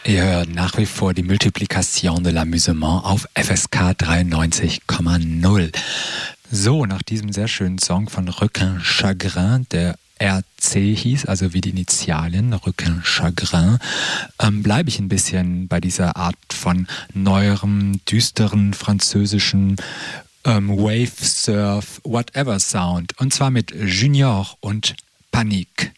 Ihr hört nach wie vor die Multiplication de l'Amusement auf FSK 93,0. So, nach diesem sehr schönen Song von Requin Chagrin, der RC hieß, also wie die Initialien, Requin Chagrin, bleibe ich ein bisschen bei dieser Art von neuerem, düsteren französischen Wave Surf, whatever Sound. Und zwar mit Junior und Panique.